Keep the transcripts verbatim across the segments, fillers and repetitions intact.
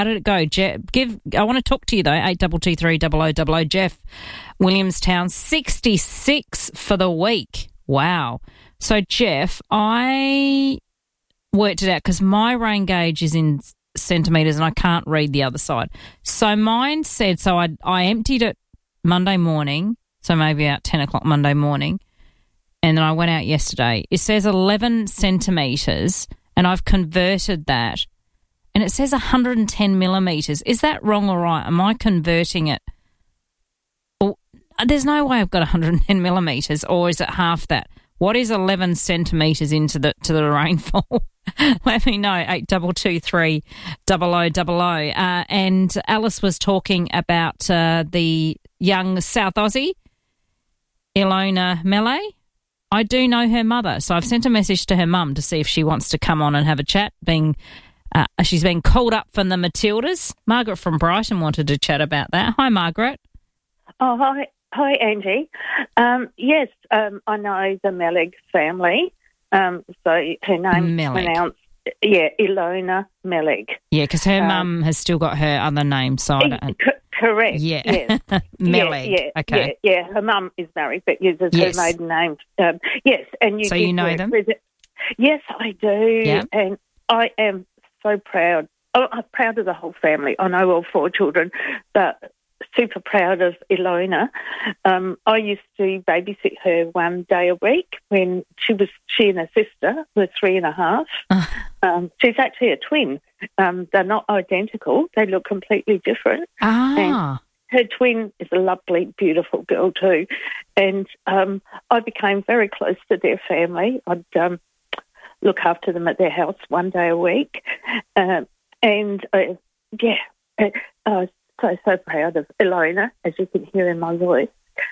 How did it go? Jeff, give. I want to talk to you, though. eight two two three double oh double oh. Jeff, Williamstown, sixty-six for the week. Wow. So, Jeff, I worked it out because my rain gauge is in centimetres and I can't read the other side. So mine said, so I, I emptied it Monday morning, so maybe about ten o'clock Monday morning, and then I went out yesterday. It says eleven centimetres, and I've converted that, and it says one hundred ten millimetres. Is that wrong or right? Am I converting it? Well, there's no way I've got one hundred ten millimetres, or is it half that? What is eleven centimetres into the to the rainfall? Let me know, eight two two three double oh double oh. Uh, and Alice was talking about uh, the young South Aussie, Ilona Melee. I do know her mother, so I've sent a message to her mum to see if she wants to come on and have a chat. Being uh, she's been called up from the Matildas. Margaret from Brighton wanted to chat about that. Hi, Margaret. Oh, hi. Hi, Angie. Um, yes, um, I know the Melig family. Um, so her name's Melig. pronounced, yeah, Ilona Melig. Yeah, because her Um, mum has still got her other name, so I don't... C- correct. Yeah. Yes. Melig. Yeah, yeah, okay. Yeah, yeah, her mum is married, but uses Yes. her maiden name. Um, yes, and you So did you know work them? with it. Yes, I do. Yeah. And I am so proud. Oh, I'm proud of the whole family. I know all four children, but super proud of Ilona. Um, I used to babysit her one day a week when she was she and her sister were three and a half. um, she's actually a twin. Um, they're not identical. They look completely different. Ah. And her twin is a lovely, beautiful girl too. And um, I became very close to their family. I'd um, look after them at their house one day a week. Um, and, uh, yeah, uh, I was so, so proud of Ilona, as you can hear in my voice.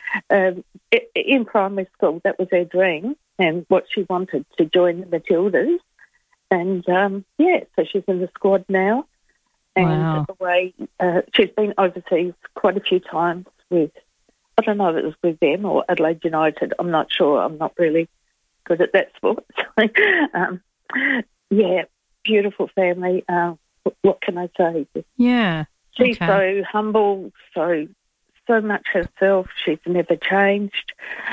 Um, in primary school, that was her dream and what she wanted, to join the Matildas. And, um, yeah, so she's in the squad now. And Wow. the way uh, she's been overseas quite a few times with, I don't know if it was with them or Adelaide United. I'm not sure. I'm not really good at that sport. So, um, yeah, beautiful family. Uh, what can I say? Yeah. She's Okay. so humble, so so much herself. She's never changed.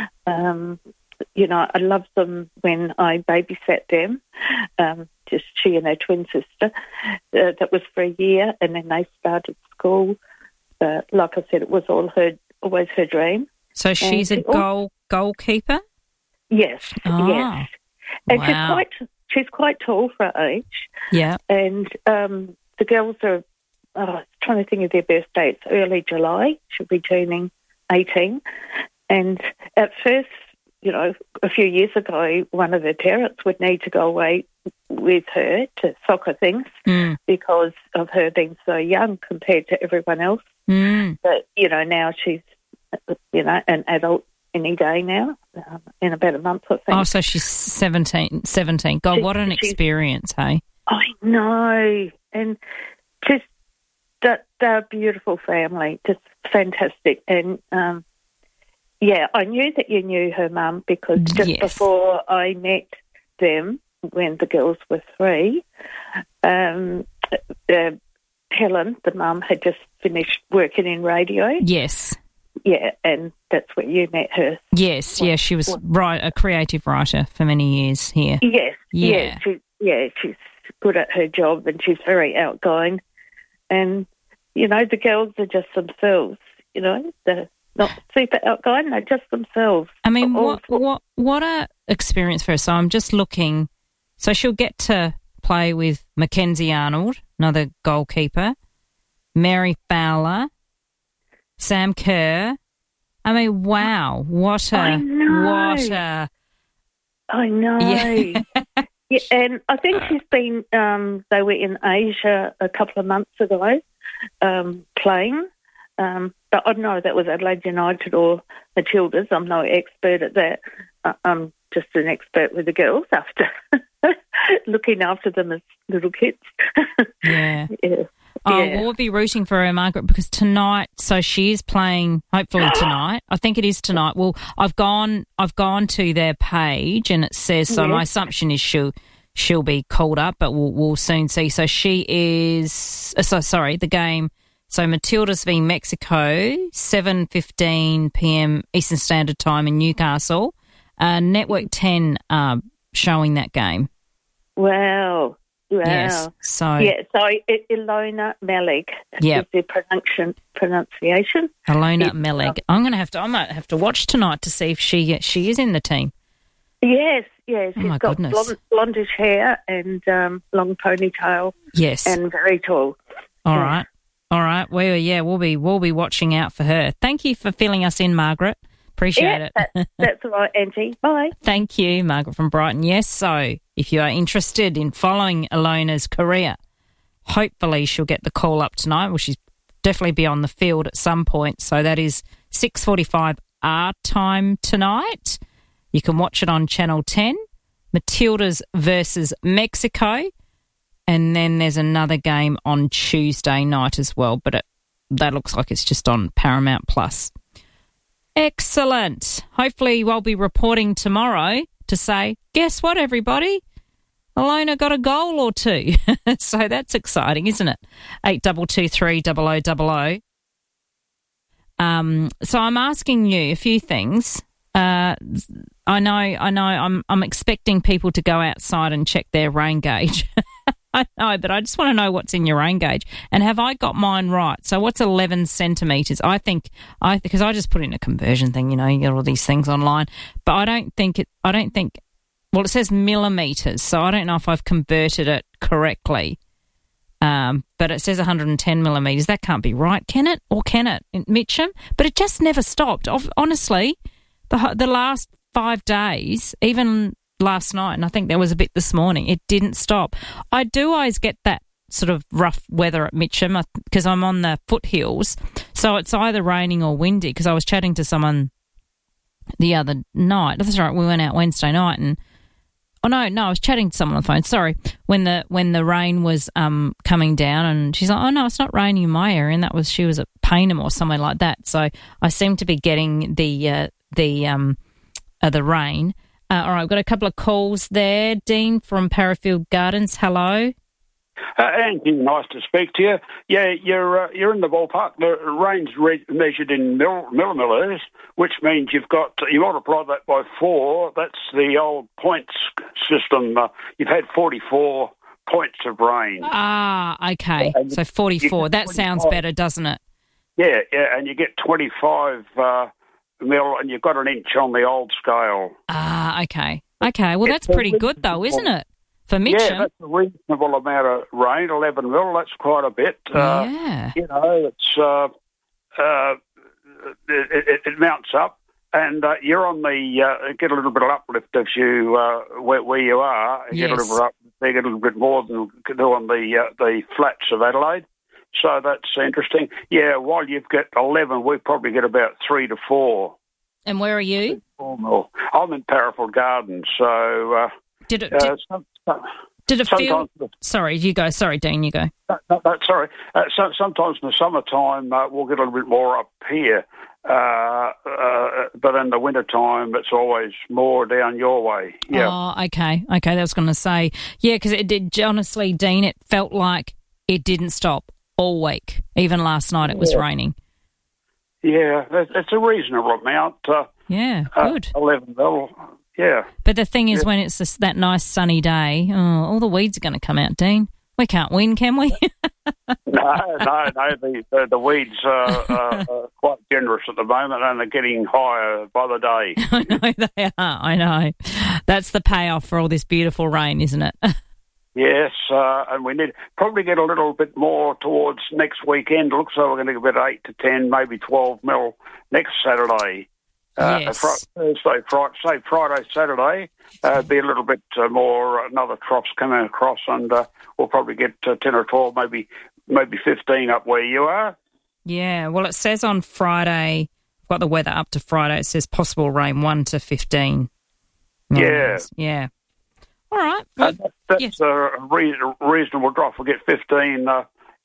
Um, you know, I loved them when I babysat them, um, just she and her twin sister. Uh, that was for a year, and then they started school. But like I said, it was all her, always her dream. So she's a And- oh, goal goalkeeper? Yes, Ah, yes. And she's wow. quite she's quite tall for her age. Yeah. And um, the girls are, oh, I was trying to think of their birthday. It's early July. She'll be turning eighteen. And at first, you know, a few years ago, one of her parents would need to go away with her to soccer things Mm. because of her being so young compared to everyone else. Mm. But, you know, now she's, you know, an adult any day now, um, in about a month, I think. Oh, so she's seventeen. seventeen. God, She- what an she's- experience, hey? I know. And just that they're a beautiful family, just fantastic. And, um, yeah, I knew that you knew her mum because just Yes. before I met them, when the girls were three, um, uh, Helen, the mum, had just finished working in radio. Yes. Yeah, and that's where you met her. Yes, yeah, she was right, a creative writer for many years here. Yes, Yeah. yeah, she, yeah, she's good at her job and she's very outgoing. And, you know, the girls are just themselves, you know, they're not super outgoing, they're just themselves. I mean, All what for- what what a experience for her. So I'm just looking. So she'll get to play with Mackenzie Arnold, another goalkeeper, Mary Fowler, Sam Kerr. I mean, wow, what a I know. what a I know. yeah. Yeah, and I think she's been, um, they were in Asia a couple of months ago um, playing. Um, but I don't know if that was Adelaide United or Matildas. I'm no expert at that. Uh, I'm just an expert with the girls after looking after them as little kids. Yeah. yeah. Oh, yeah. well, we'll be rooting for her, Margaret, because tonight, so she is playing, hopefully tonight. I think it is tonight. Well, I've gone I've gone to their page and it says, so Yes. my assumption is she'll, she'll be called up, but we'll, we'll soon see. So she is, uh, so sorry, the game. So Matildas v Mexico, seven fifteen p.m. Eastern Standard Time in Newcastle. Uh, Network ten uh, showing that game. Wow. Wow. Yes. So yeah, so I- Ilona Melig Yep. is the pronunciation pronunciation. Ilona It's, Melig. I'm gonna have to. I might have to watch tonight to see if she she is in the team. Yes, yes. Oh, She's my got goodness. blonde, blondish hair and um, long ponytail Yes. and very tall. All yeah. right. All right. Well, yeah, we'll be we'll be watching out for her. Thank you for filling us in, Margaret. Appreciate Yeah, it. that, that's all right, Auntie. Bye. Thank you, Margaret from Brighton. Yes, so if you are interested in following Ilona's career, hopefully she'll get the call up tonight. Well, she's definitely be on the field at some point. So that is six forty-five our time tonight. You can watch it on Channel ten, Matildas versus Mexico. And then there's another game on Tuesday night as well, but it, that looks like it's just on Paramount Plus. Excellent. Hopefully I'll be reporting tomorrow to say, guess what, everybody? Ilona got a goal or two. So that's exciting, isn't it? eight two two three double oh double oh. Um, so I'm asking you a few things. Uh, I know, I know I'm, I'm expecting people to go outside and check their rain gauge. I know, but I just want to know what's in your rain gauge. And have I got mine right? So what's eleven centimetres? I think, I because I just put in a conversion thing, you know, you get all these things online. But I don't think it, I don't think, well, it says millimetres, so I don't know if I've converted it correctly. Um, but it says one hundred ten millimetres. That can't be right, can it? Or can it, Mitchum? But it just never stopped. Honestly, the the last five days, even last night, and I think there was a bit this morning, it didn't stop. I do always get that sort of rough weather at Mitcham because I'm on the foothills, so it's either raining or windy, because I was chatting to someone the other night. That's right, we went out Wednesday night and oh no, no, I was chatting to someone on the phone, sorry, when the when the rain was um coming down, and she's like, oh no, it's not raining in my area, and that was, she was at Payneham or somewhere like that. So I seem to be getting the uh, the um uh, the rain. Uh, all right, I've got a couple of calls there. Dean from Parafield Gardens, hello. Uh, Andy, nice to speak to you. Yeah, you're uh, you're in the ballpark. The rain's re- measured in mil- millimetres, which means you've got, you multiply that by four. That's the old points system. Uh, you've had forty-four points of rain. Ah, okay. And so forty-four. That sounds better, doesn't it? Yeah, yeah, and you get twenty-five uh, mil, and you've got an inch on the old scale. Ah, okay. Okay, well, It's that's pretty a good, though, isn't it? For Yeah, Mitcham. that's a reasonable amount of rain, eleven mil. That's quite a bit. Uh, yeah. You know, it's uh, uh, it, it, it mounts up, and uh, you're on the uh, get a little bit of uplift as you uh, where, where you are. You Yes. Get a little bit up, you get a little bit more than you can do on the uh, the flats of Adelaide. So that's interesting. Yeah, while you've got eleven, we probably get about three to four. And where are you? Four mil. I'm in Parafield Gardens, so. Uh, Did it, did, uh, some, some, did it feel... sometimes- Sorry, you go. Sorry, Dean, you go. No, no, no, sorry. Uh, so, sometimes in the summertime uh, we'll get a little bit more up here, uh, uh, but in the wintertime it's always more down your way. Yeah. Oh, okay. Okay, that was going to say. Yeah, because it did, honestly, Dean, it felt like it didn't stop all week. Even last night it was Yeah. raining. Yeah, it's it's a reasonable amount. Uh, Yeah, uh, good. eleven mil. Yeah. But the thing is, Yeah. when it's this, that nice sunny day, oh, all the weeds are going to come out, Dean. We can't win, can we? No, no, no. The the, the weeds are, are, are quite generous at the moment, and they're getting higher by the day. I know they are. I know. That's the payoff for all this beautiful rain, isn't it? Yes, uh, and we need probably get a little bit more towards next weekend. Looks like we're going to get about eight to ten, maybe twelve mil next Saturday. Uh, Yes. fr- Thursday, Friday, say Friday, Saturday, uh, be a little bit uh, more. Another crops coming across, and uh, we'll probably get uh, ten or twelve, maybe maybe fifteen up where you are. Yeah. Well, it says on Friday, I've got the weather up to Friday. It says possible rain one to fifteen. Yeah. Yeah. All right. Well, Uh, that's yes. a re- reasonable drop. We'll get fifteen uh,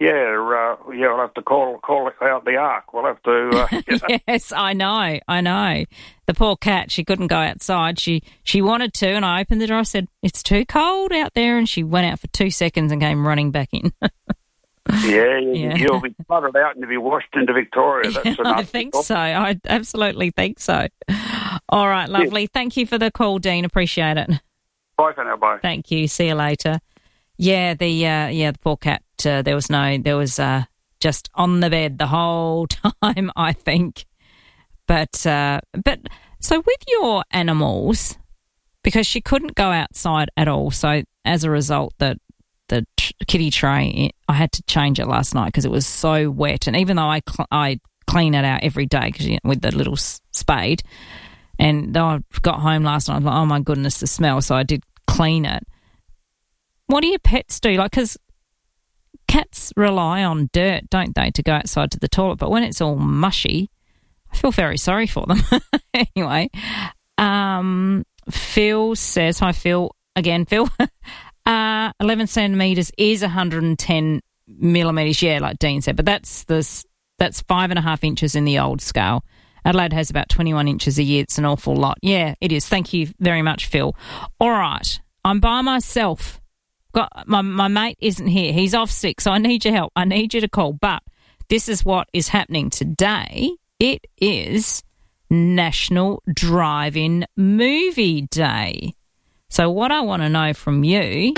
Yeah, uh, yeah, we'll have to call call out the ark. We'll have to... Uh, you know. Yes, I know, I know. The poor cat, she couldn't go outside. She she wanted to, and I opened the door. I said, it's too cold out there, and she went out for two seconds and came running back in. yeah, Yeah. You'll be flooded out and you'll be washed into Victoria. That's Yeah, I think so. I absolutely think so. All right, lovely. Yeah. Thank you for the call, Dean. Appreciate it. Bye for now, bye. Thank you. See you later. Yeah, the uh, yeah the poor cat. Uh, there was no, there was uh, just on the bed the whole time, I think. But uh, but so with your animals, because she couldn't go outside at all, so as a result, the the t- kitty tray, I had to change it last night because it was so wet. And even though I cl- I clean it out every day cause, you know, with the little s- spade, and though I got home last night, I was like, oh my goodness, the smell. So I did clean it. What do your pets do? Like, because cats rely on dirt, don't they, to go outside to the toilet? But when it's all mushy, I feel very sorry for them. Anyway, um, Phil says, hi, Phil. Again, Phil. uh, eleven centimetres is one hundred ten millimetres, yeah, like Dean said. But that's this, that's five and a half inches in the old scale. Adelaide has about twenty-one inches a year. It's an awful lot. Yeah, it is. Thank you very much, Phil. All right. I'm by myself. Got my, my mate isn't here. He's off sick, so I need your help. I need you to call. But this is what is happening today. It is National Drive-In Movie Day. So what I want to know from you...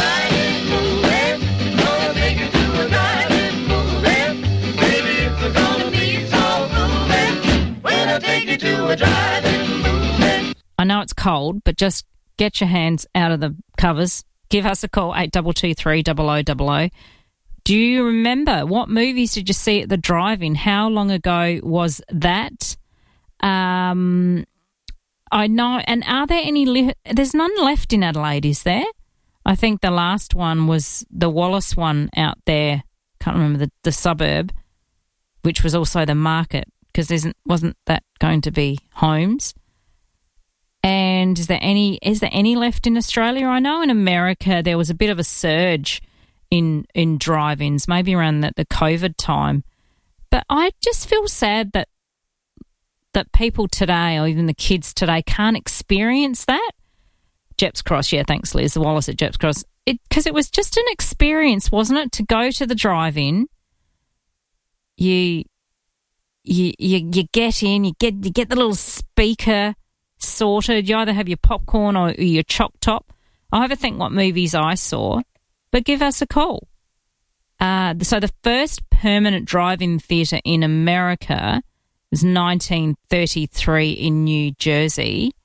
I know it's cold, but just get your hands out of the covers. Give us a call, eight two two three, double oh double oh. Do you remember what movies did you see at the drive-in? How long ago was that? Um, I know. And are there any... Li- There's none left in Adelaide, is there? I think the last one was the Wallace one out there. Can't remember the, the suburb, which was also the market, because there wasn't that going to be homes. And is there any is there any left in Australia? I know in America there was a bit of a surge in in drive-ins, maybe around the, the COVID time. But I just feel sad that that people today, or even the kids today, can't experience that. Jeps Cross, yeah, thanks, Liz. The Wallace at Jeps Cross. Because it, it was just an experience, wasn't it, to go to the drive-in. You, you, you, you get in, you get you get the little speaker sorted. You either have your popcorn or your choc top. I'll have a think what movies I saw, but give us a call. Uh, so the first permanent drive-in theatre in America was nineteen thirty-three in New Jersey.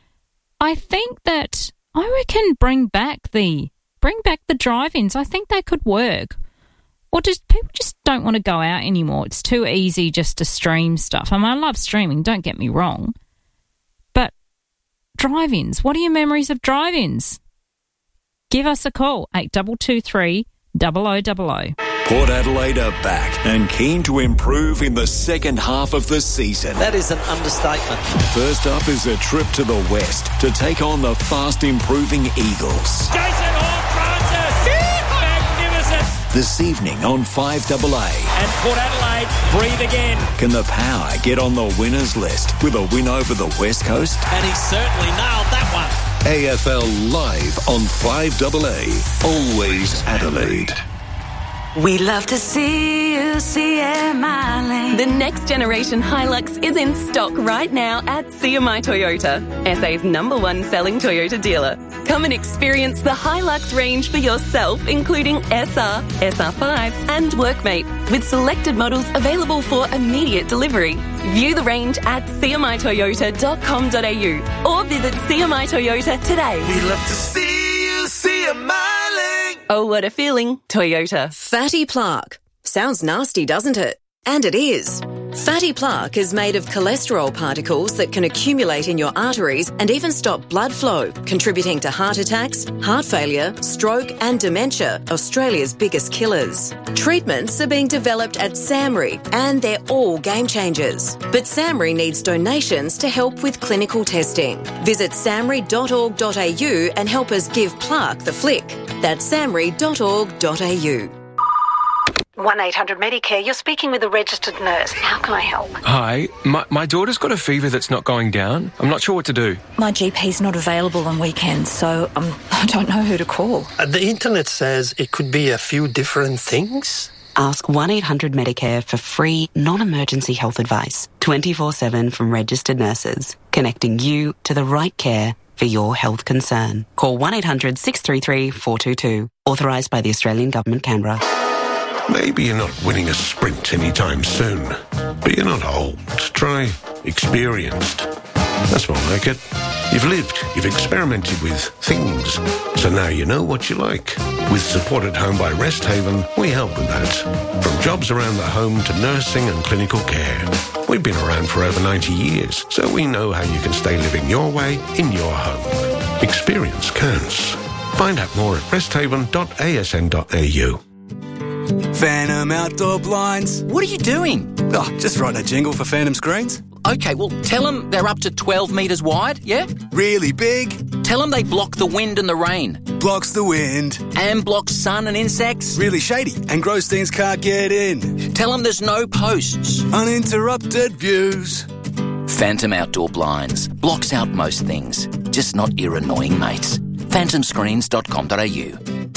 I think that I reckon bring back the bring back the drive-ins. I think they could work. Or just people just don't want to go out anymore. It's too easy just to stream stuff. I mean, I love streaming, don't get me wrong. But drive-ins, what are your memories of drive-ins? Give us a call, eight two two three, double oh double oh. Port Adelaide are back and keen to improve in the second half of the season. That is an understatement. First up is a trip to the west to take on the fast-improving Eagles. Jason Horne-Francis! Magnificent! This evening on five A A. And Port Adelaide breathe again. Can the Power get on the winners list with a win over the West Coast? And he certainly nailed that one. A F L Live on five A A. Always Adelaide. We love to see you see a miling. The next generation Hilux is in stock right now at C M I Toyota, S A's number one selling Toyota dealer. Come and experience the Hilux range for yourself, including S R, S R five and Workmate, with selected models available for immediate delivery. View the range at c m i toyota dot com dot a u or visit C M I Toyota today. We love to see you see a miling. Oh, what a feeling, Toyota. Fatty plaque. Sounds nasty, doesn't it? And it is. Fatty plaque is made of cholesterol particles that can accumulate in your arteries and even stop blood flow, contributing to heart attacks, heart failure, stroke and dementia, Australia's biggest killers. Treatments are being developed at SAMRI and they're all game changers. But SAMRI needs donations to help with clinical testing. Visit samri dot org dot a u and help us give plaque the flick. That's samri dot org dot a u. one eight hundred Medicare, you're speaking with a registered nurse. How can I help? Hi, my, my daughter's got a fever that's not going down. I'm not sure what to do. My G P's not available on weekends, so um, I don't know who to call. Uh, the internet says it could be a few different things. Ask one eight hundred Medicare for free, non-emergency health advice, twenty-four seven from registered nurses, connecting you to the right care for your health concern. Call one eight hundred six three three four two two. Authorised by the Australian Government, Canberra. Maybe you're not winning a sprint anytime soon, but you're not old. Try experienced. That's more like it. You've lived, you've experimented with things, so now you know what you like. With support at home by Rest Haven, we help with that. From jobs around the home to nursing and clinical care. We've been around for over ninety years, so we know how you can stay living your way in your home. Experience counts. Find out more at rest haven dot a s n dot a u. Phantom Outdoor Blinds. What are you doing? Oh, just writing a jingle for Phantom Screens. Okay, well, tell them they're up to twelve metres wide, yeah? Really big? Tell them they block the wind and the rain. Blocks the wind. And blocks sun and insects. Really shady, and gross things can't get in. Tell them there's no posts. Uninterrupted views. Phantom Outdoor Blinds. Blocks out most things, just not your annoying mates. phantom screens dot com dot a u.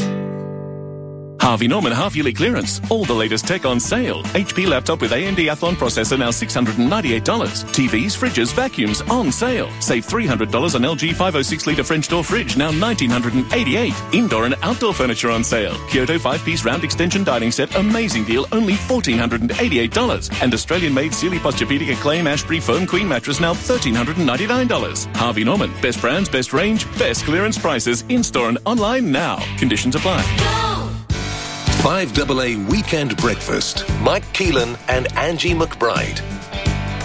Harvey Norman half-yearly clearance. All the latest tech on sale. H P laptop with A M D Athlon processor now six hundred ninety-eight dollars. T Vs, fridges, vacuums on sale. Save three hundred dollars on L G five oh six litre French door fridge, now one thousand nine hundred eighty-eight dollars. Indoor and outdoor furniture on sale. Kyoto five-piece round extension dining set, amazing deal, only one thousand four hundred eighty-eight dollars. And Australian-made Sealy Posturepedic Acclaim Ashbury Foam Queen mattress, now one thousand three hundred ninety-nine dollars. Harvey Norman. Best brands, best range, best clearance prices. In-store and online now. Conditions apply. five A A Weekend Breakfast. Mike Keelan and Angie McBride.